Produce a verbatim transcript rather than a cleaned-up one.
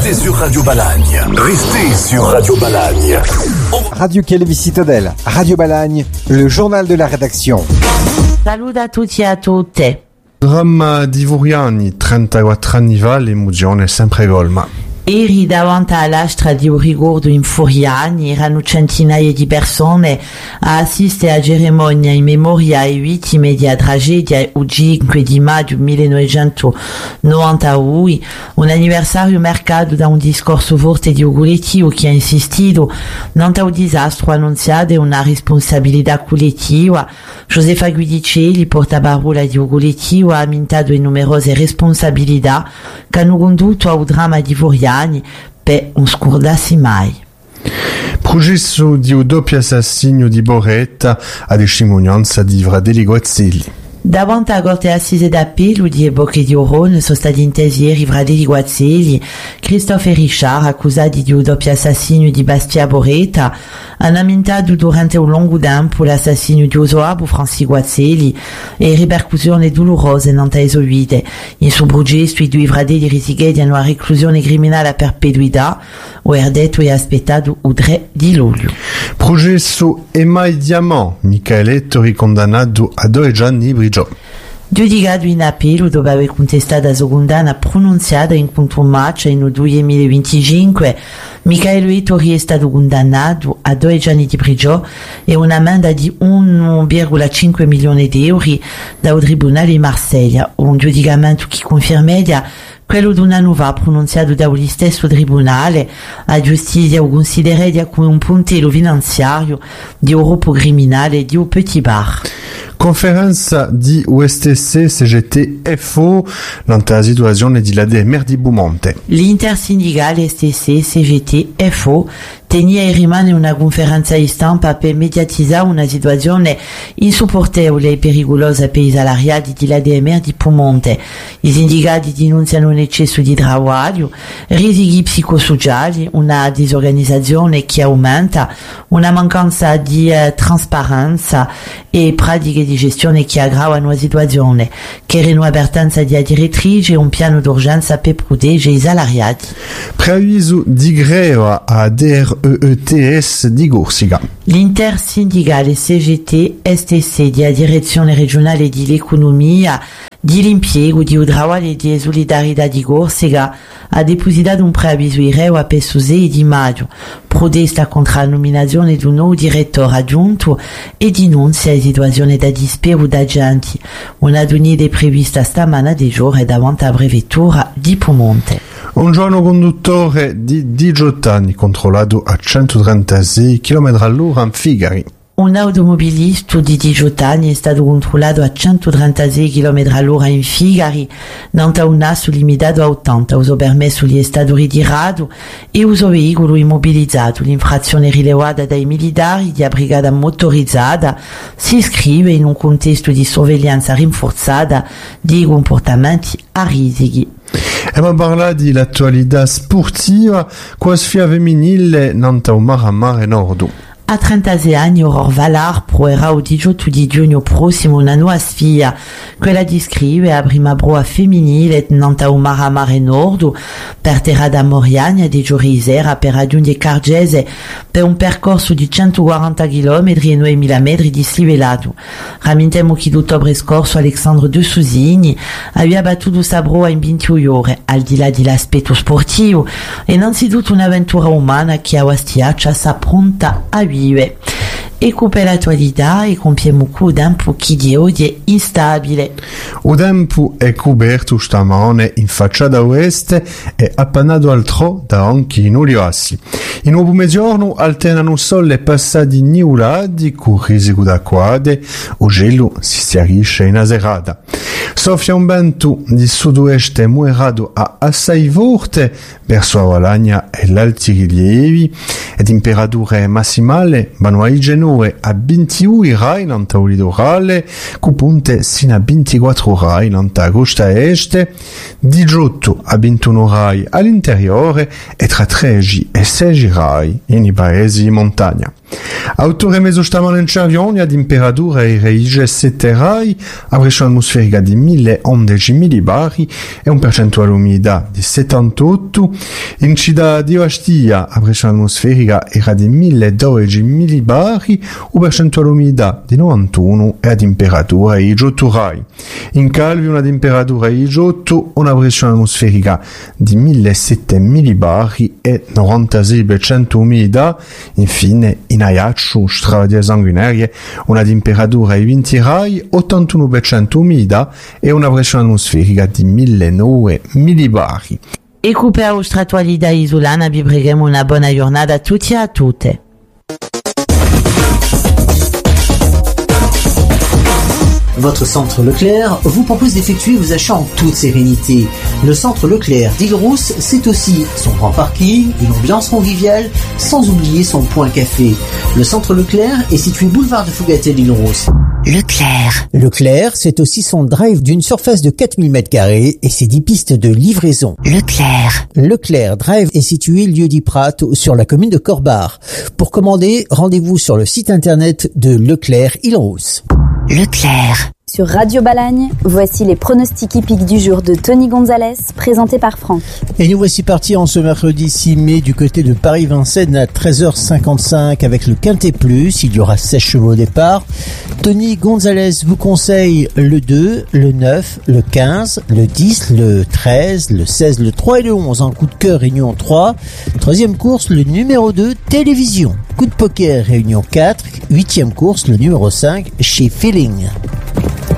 Restez sur Radio Balagne. Restez sur Radio Balagne. Radio Chielevi Citadel, Radio Balagne, le journal de la rédaction. Saluto a tutti e a tutte. Dramma di Vuriani, trentaquattro anni fa, l'emozione è sempre colma. Ieri davanti all'astra di un ricordo in Furiani erano centinaia di persone a assistere a cerimonia in memoria ai vittime della tragedia il cinque di maggio millenovecentonovantadue, un anniversario marcato da un discorso forte di augurativo che ha insistito non un disastro annunziato e una responsabilità collettiva. Josefa Guidicelli, portaparola di augurativo, ha ammentato in numerose responsabilità che hanno condotto a un dramma di Vuriani per non scordarsi mai. Processo di un doppio assassinio di Boretta a testimonianza di Fratelli Guazzelli. Davanti alla Corte Assise d'Appello di Bocche di Oron sono stati intesi ieri Fratelli Guazzelli, Christophe e Richard, accusati di un doppio assassinio di Bastia Boretta, hanno ammentato durante un lungo tempo l'assassinio di Osoabu Francis Guazzelli e ripercussioni dolorose non eseguite. In suo processo i due fratelli rischiano una reclusione criminale a perpetuità, o è detto e aspettato il tre di luglio. Processo Emai Diamant, Michele Ettori condannato a due anni di prigione. Giudicato in appello dopo aver contestato la sua condanna pronunziata in contumacia nel duemilaventicinque, Michele Ettori è stato condannato a due anni di prigione e un'ammenda di uno virgola cinque milioni di euro dal Tribunale di Marsiglia, un giudicamento che conferma quello di una nuova pronunziato dallo stesso tribunale. La giustizia lo considera come un puntello finanziario di un gruppo criminale di un petit bar. Conferenza di U S T C C G T F O nella situazione di la D M R di Beaumonte. L'intersindicale S T C C G T F O tenia e rimane una conferenza di stampa per mediatizzare una situazione insopportabile e pericolosa per i salariati della D M R di Beaumonte. I sindacati denunciano un eccesso di lavoro, rischi psicosociali, una disorganizzazione che aumenta, una mancanza di uh, trasparenza e pratiche di gestione che aggravano la situazione. Chiedono l'avvertenza della direttrice e un piano d'urgenza per proteggere i salariati. Preavviso di greva a D R E E T S di Corsica. L'intersindicale C G T S T C della direzione regionale di l'economia, di l'impiego, di lavoro e di solidarietà di Corsica ha depositato un preavviso in regola per il sei di maggio, protesta contro la nominazione di un nuovo direttore aggiunto e denunzia la situazione da dispero da agenti. Una riunione prevista stamana di giorno davanti alla prefettura di Beaumonte. Un giorno conduttore di diciotto anni controllato a centotrentasei chilometri all'ora in Figari. Un automobilista di diciotto anni è stato controllato a centotrentasei chilometri all'ora in Figari, non ha un asso limitato a ottanta, uso permesso gli è stato ritirato e uso veicolo immobilizzato. L'infrazione rilevata dai militari di brigata motorizzata si iscrive in un contesto di sorveglianza rinforzata di comportamenti a rischi. E ma parla di l'attualità sportiva, qua sfida femminile non ha un mare a mare nordo. A trentasei anni Aurore Valar proverà il diciotto di giugno prossimo una nuova sfida, quella di iscrivere a prima prova femminile non a un mare a mare nordo per terra da Moriania di giorni sera per raggiungere Cargese per un percorso di centoquaranta chilometri e novemila metri di slivelato. Rammentiamo che d'ottobre scorso Alexandre De Susini aveva battuto sa prova in ventidue ore, al di là dell'aspetto sportivo, e innanzitutto un'avventura umana che a Wastiaccia sa pronta a vive. E per l'attualità e compiamo un tempo che di oggi è instabile. Il tempo è coperto stamane in facciata oeste e appannato altro da anche in oliassi. In nuovo mezzogiorno alternano sole passati nuvolati con risico d'acquade, o gelo si stiarisce in aserata. Soffia un vento di sud-oeste moderato a assai forte verso la Valagna e l'alti rilievi e temperature massimale vanno ai genue a ventiuno rai nanta litorale, cu punte sino a ventiquattro rai nanta costa este, diciotto a ventuno rai all'interiore e tra tredici e sei rai in i paesi di montagna. Autore mesostamane in Cervione a temperatura irreige sette rai, a pressione atmosferica di mille undici millibari e un percentuale umidità di settantotto. In città di Ostia a pressione atmosferica era di mille dodici millibari, un percentuale umidità di novantuno e a temperatura diciotto rai. In Calvi una temperatura di diciotto, una pressione atmosferica di mille sette millibari e novantasei per cento umidità. Infine in Ajaccio, strada di sanguinarie, una temperatura di venti rai, ottantuno per cento umidità e una pressione atmosferica di millenovecento millibari. E couper au stratualida isolana, vi preghiamo una buona giornata a tutti e a tutte. Votre centre Leclerc vous propose d'effectuer vos achats en toute sérénité. Le centre Leclerc d'Île-Rousse, c'est aussi son grand parking, une ambiance conviviale, sans oublier son point café. Le centre Leclerc est situé boulevard de Fougaté d'Île-Rousse. Leclerc. Leclerc, c'est aussi son drive d'une surface de quatre mille mètres carrés et ses dix pistes de livraison. Leclerc. Leclerc Drive est situé lieu dit Prat sur la commune de Corbar. Pour commander, rendez-vous sur le site internet de Leclerc Île-Rousse. Leclerc. Sur Radio Balagne, voici les pronostics hippiques du jour de Tony Gonzalez, présenté par Franck. Et nous voici partis en ce mercredi six mai du côté de Paris-Vincennes à treize heures cinquante-cinq avec le Quintet Plus. Il y aura seize chevaux au départ. Tony Gonzalez vous conseille le deux, le neuf, le quinze, le dix, le treize, le seize, le trois et le onze en coup de cœur Réunion trois. Troisième course, le numéro deux, Télévision. Coup de poker Réunion quatre. Huitième course, le numéro cinq, chez Feeling.